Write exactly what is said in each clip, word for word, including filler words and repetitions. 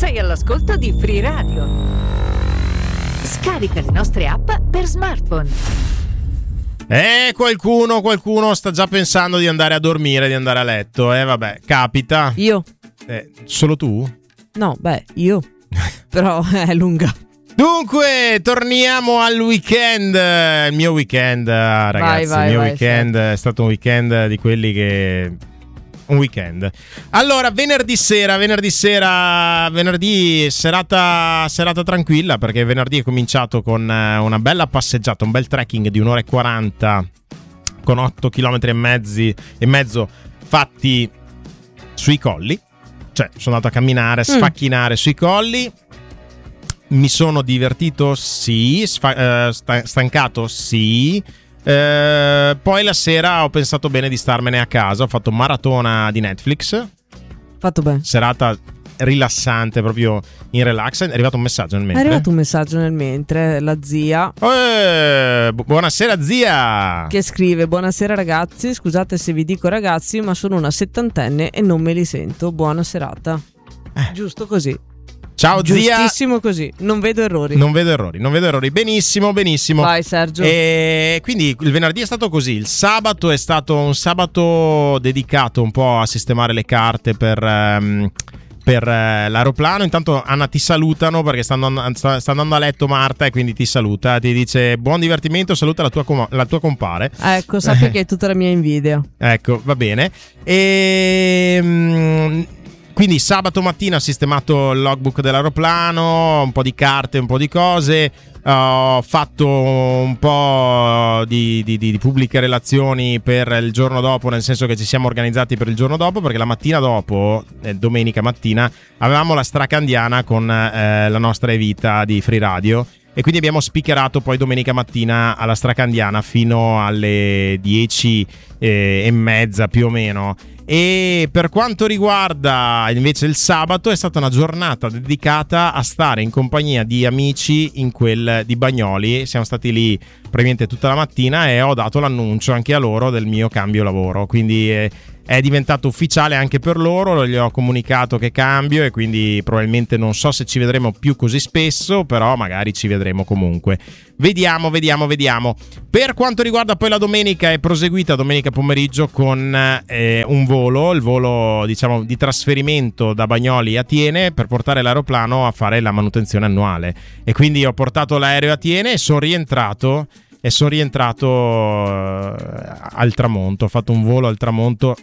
Sei all'ascolto di Free Radio. Scarica le nostre app per smartphone. Eh, qualcuno, qualcuno sta già pensando di andare a dormire, di andare a letto. Eh, vabbè, capita. Io? Eh, solo tu? No, beh, io. Però è lunga. Dunque, torniamo al weekend. Il mio weekend, ragazzi. Vai, vai, il mio vai, weekend certo. È stato un weekend di quelli che... Un weekend. Allora, venerdì sera, venerdì sera, venerdì serata, serata tranquilla, perché venerdì è cominciato con una bella passeggiata, un bel trekking di un'ora e quaranta con otto chilometri e mezzi e mezzo fatti sui colli. Cioè, sono andato a camminare, a sfacchinare mm. sui colli. Mi sono divertito, sì. Sfa- eh, stancato, sì. Eh, poi la sera ho pensato bene di starmene a casa. Ho fatto maratona di Netflix. Fatto bene. Serata rilassante, proprio in relax. È arrivato un messaggio nel mentre. È arrivato un messaggio nel mentre. La zia eh, bu- Buonasera zia, che scrive: buonasera ragazzi, scusate se vi dico ragazzi, ma sono una settantenne e non me li sento. Buona serata. eh. Giusto così. Ciao zia. Giustissimo così, non vedo errori. Non vedo errori, non vedo errori. Benissimo, benissimo. Vai Sergio. E quindi il venerdì è stato così. Il sabato è stato un sabato dedicato un po' a sistemare le carte per, um, per uh, l'aeroplano. Intanto Anna ti salutano perché sta andando, sta, sta andando a letto Marta, e quindi ti saluta. Ti dice buon divertimento, saluta la tua, com- la tua compare. Ecco, sappi che è tutta la mia invidia. Ecco, va bene. E... Um, Quindi sabato mattina ho sistemato il logbook dell'aeroplano, un po' di carte, un po' di cose, ho fatto un po' di, di, di pubbliche relazioni per il giorno dopo, nel senso che ci siamo organizzati per il giorno dopo, perché la mattina dopo, eh, domenica mattina, avevamo la stracandiana con eh, la nostra Evita di Free Radio, e quindi abbiamo speakerato poi domenica mattina alla stracandiana fino alle dieci eh, e mezza più o meno. E per quanto riguarda invece il sabato, è stata una giornata dedicata a stare in compagnia di amici in quel di Bagnoli. Siamo stati lì praticamente tutta la mattina e ho dato l'annuncio anche a loro del mio cambio lavoro, quindi è, è diventato ufficiale anche per loro. Gli ho comunicato che cambio e quindi probabilmente non so se ci vedremo più così spesso, però magari ci vedremo comunque. Vediamo, vediamo, vediamo. Per quanto riguarda poi la domenica, è proseguita domenica pomeriggio con eh, un volo, il volo diciamo di trasferimento da Bagnoli a Thiene per portare l'aeroplano a fare la manutenzione annuale, e quindi ho portato l'aereo a Thiene e sono rientrato e sono rientrato uh, al tramonto. Ho fatto un volo al tramonto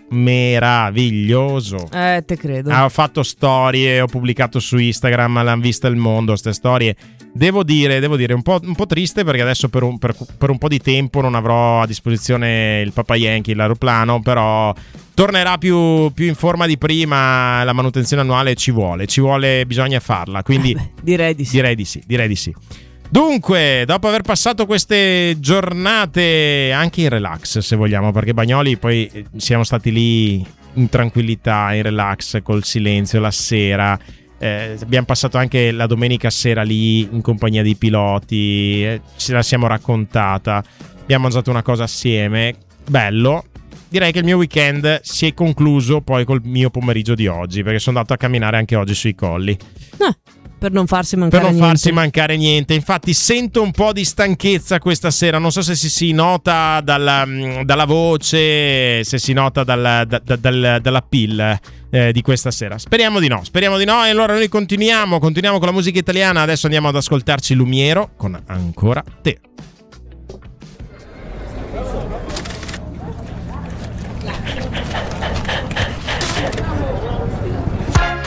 meraviglioso. Eh, te credo. Ah, ho fatto storie, ho pubblicato su Instagram, l'hanno vista il mondo, ste storie. Devo dire, devo dire, un po', un po' triste, perché adesso per un, per, per un po' di tempo non avrò a disposizione il Papa Yankee, l'aeroplano, però tornerà più, più in forma di prima. La manutenzione annuale ci vuole, ci vuole, bisogna farla, quindi eh beh, direi di sì. Direi di sì, direi di sì. Dunque, dopo aver passato queste giornate anche in relax, se vogliamo, perché Bagnoli poi siamo stati lì in tranquillità, in relax, col silenzio la sera. Eh, abbiamo passato anche la domenica sera lì in compagnia dei piloti, eh, ce la siamo raccontata, abbiamo mangiato una cosa assieme, bello. Direi che il mio weekend si è concluso poi col mio pomeriggio di oggi, perché sono andato a camminare anche oggi sui colli. Ah. Per non farsi mancare per non niente. farsi mancare niente. Infatti sento un po' di stanchezza questa sera. Non so se si, si nota dalla, dalla voce, se si nota dal, da, da, dal, dalla pill eh, di questa sera. Speriamo di no, speriamo di no. E allora noi continuiamo, continuiamo con la musica italiana. Adesso andiamo ad ascoltarci Lumiero con Ancora Te.